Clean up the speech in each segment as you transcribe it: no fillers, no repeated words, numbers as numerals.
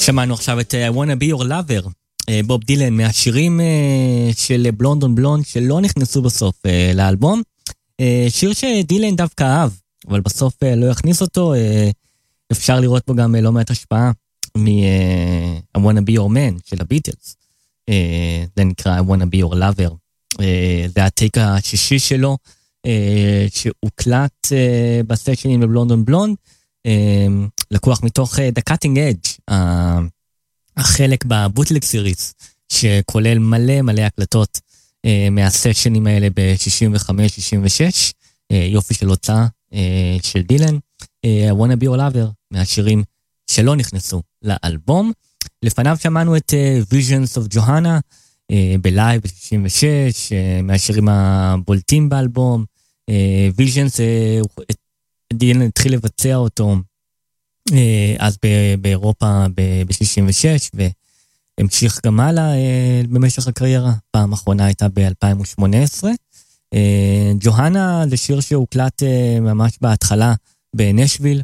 שמענו עכשיו את I wanna be your lover, בוב דילן, מהשירים של בלונד און בלונד שלא נכנסו בסוף לאלבום. שיר שדילן דווקא אהב, אבל בסוף לא יכניס אותו. אפשר לראות בו גם לא מעט השפעה מ-I wanna be your man של הביטלס. זה נקרא I wanna be your lover. זה הטייק השישי שלו, שהוקלט בסשנים בבלונד און בלונד. לקוח מתוך The Cutting Edge, החלק בבוטלג סיריס, שכולל מלא הקלטות מהסשנים האלה ב-65-66, יופי של הוצאה של דילן. I wanna be your lover, מהשירים שלא נכנסו לאלבום. לפניו שמענו את Visions of Johanna, בלייב ב-66, מהשירים הבולטים באלבום. Visions, דילן התחיל לבצע אותו אז באירופה ב-66, והמשיך גם הלאה במשך הקריירה. פעם האחרונה הייתה ב-2018. ג'והנה זה שיר שהוקלט ממש בהתחלה בנשוויל,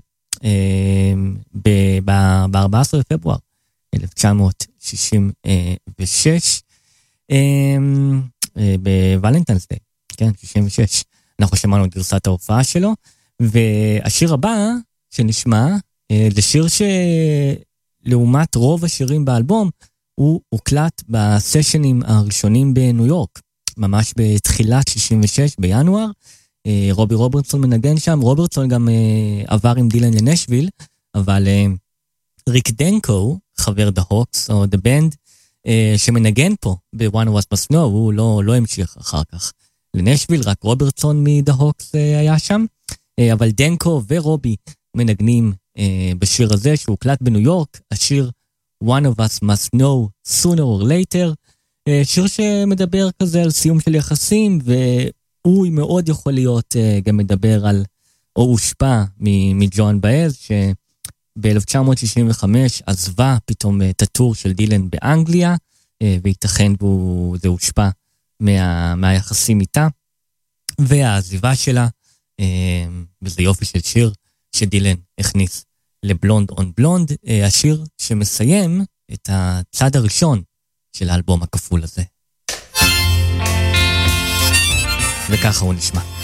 ב-14 בפברואר 1966, בוולנטיינס דיי, כן, 66. אנחנו שמענו את גרסת ההופעה שלו, והשיר הבא שנשמע, זה שיר שלעומת רוב השירים באלבום, הוא הוקלט בסשנים הראשונים בניו יורק, ממש בתחילת 66 בינואר. רובי רוברטסון מנגן שם. רוברטסון גם עבר עם דילן לנשוויל, אבל ריק דנקו, חבר The Hawks או The Band, שמנגן פה ב-One of Us Must Know, הוא לא המשיך אחר כך לנשוויל, רק רוברטסון מ-The Hawks היה שם. אבל דנקו ורובי מנגנים בשיר הזה שהוקלט בניו יורק, השיר One of Us Must Know Sooner or Later, שיר שמדבר כזה על סיום של יחסים, והוא מאוד יכול להיות גם מדבר על, או הושפע מג'ון באז, שב-1965 עזבה פתאום את הטור של דילן באנגליה, וייתכן זה הושפע מהיחסים איתה, והעזיבה שלה, וזה יופי של שיר שדילן הכניס לבלונד און בלונד, השיר שמסיים את הצד הראשון של האלבום הכפול הזה. וככה הוא נשמע.